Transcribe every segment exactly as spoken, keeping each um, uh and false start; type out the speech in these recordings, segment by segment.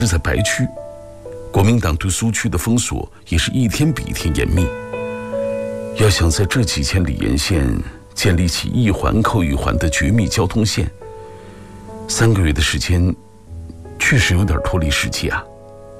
是在白区，国民党对苏区的封锁也是一天比一天严密。要想在这几千里沿线建立起一环扣一环的绝密交通线，三个月的时间确实有点脱离实际啊。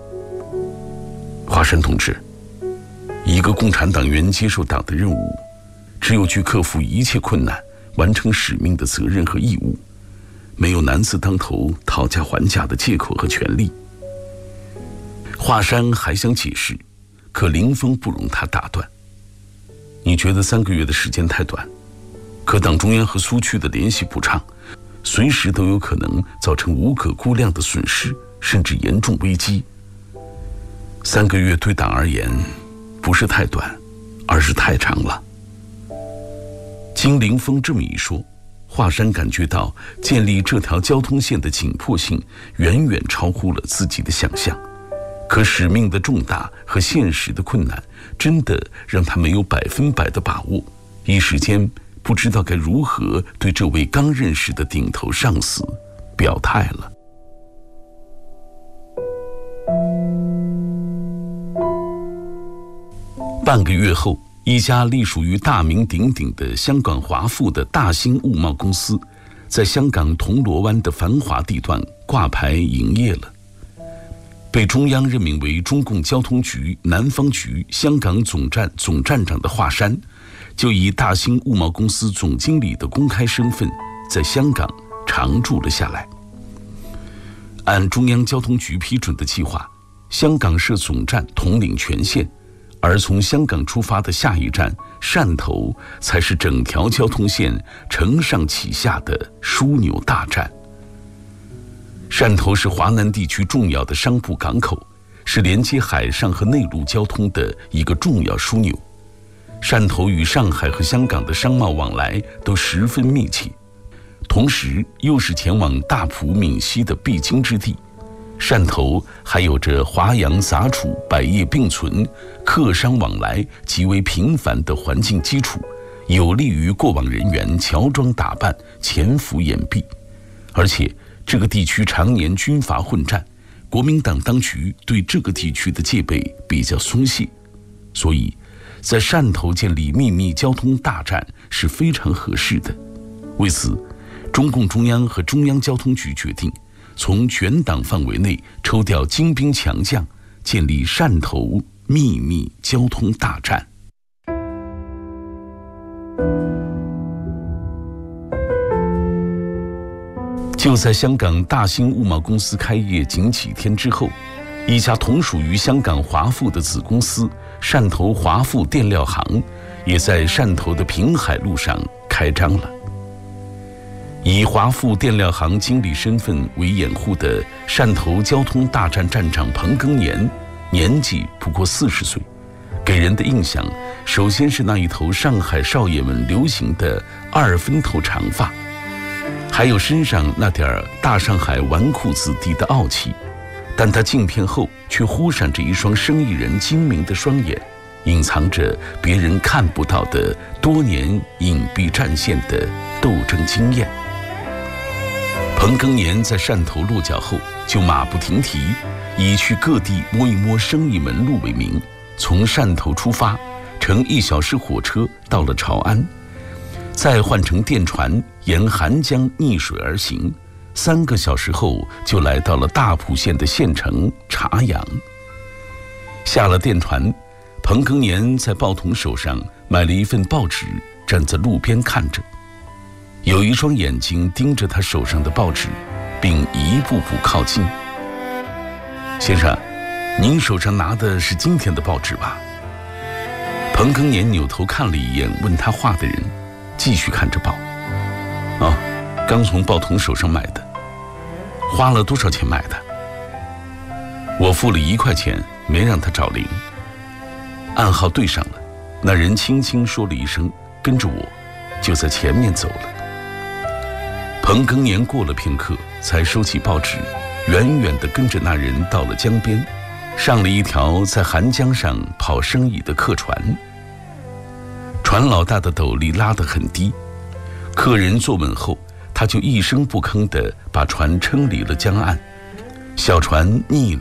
华山同志，一个共产党员接受党的任务，只有去克服一切困难，完成使命的责任和义务，没有男字当头讨价还价的借口和权利。华山还想解释，可林峰不容他打断。你觉得三个月的时间太短，可党中央和苏区的联系不畅，随时都有可能造成无可估量的损失，甚至严重危机。三个月对党而言不是太短，而是太长了。经林峰这么一说，华山感觉到建立这条交通线的紧迫性远远超乎了自己的想象，可使命的重大和现实的困难真的让他没有百分百的把握，一时间不知道该如何对这位刚认识的顶头上司表态了。半个月后，一家隶属于大名鼎鼎的香港华富的大兴物贸公司，在香港铜锣湾的繁华地段挂牌营业了。被中央任命为中共交通局南方局香港总站总站长的华山，就以大兴物贸公司总经理的公开身份，在香港常驻了下来。按中央交通局批准的计划，香港设总站统领全线，而从香港出发的下一站汕头才是整条交通线承上启下的枢纽大站。汕头是华南地区重要的商埠港口，是连接海上和内陆交通的一个重要枢纽。汕头与上海和香港的商贸往来都十分密切，同时又是前往大埔闽西的必经之地。汕头还有着华洋杂处百业并存、客商往来极为频繁的环境基础，有利于过往人员乔装打扮、潜伏掩蔽。而且这个地区常年军阀混战，国民党当局对这个地区的戒备比较松懈，所以在汕头建立秘密交通大站是非常合适的。为此，中共中央和中央交通局决定从全党范围内抽调精兵强将，建立汕头秘密交通大站。就在香港大兴物贸公司开业仅几天之后，一家同属于香港华富的子公司汕头华富电料行也在汕头的平海路上开张了。以华富电料行经理身份为掩护的汕头交通大站站长彭庚年，年纪不过四十岁，给人的印象首先是那一头上海少爷们流行的二分头长发，还有身上那点大上海纨绔子弟的傲气，但他镜片后却忽闪着一双生意人精明的双眼，隐藏着别人看不到的多年隐蔽战线的斗争经验。彭庚年在汕头落脚后，就马不停蹄，以去各地摸一摸生意门路为名，从汕头出发，乘一小时火车到了潮安，再换乘电船沿韩江逆水而行，三个小时后就来到了大埔县的县城茶阳。下了电船，彭庚年在报童手上买了一份报纸，站在路边看着。有一双眼睛盯着他手上的报纸，并一步步靠近。先生，您手上拿的是今天的报纸吧？彭庚年扭头看了一眼问他话的人，继续看着报。哦，刚从报童手上买的。花了多少钱买的？我付了一块钱，没让他找零。暗号对上了，那人轻轻说了一声，跟着我，就在前面走了。彭庚年过了片刻，才收起报纸，远远地跟着那人到了江边，上了一条在韩江上跑生意的客船。船老大的斗笠拉得很低，客人坐稳后，他就一声不吭地把船撑离了江岸。 小船逆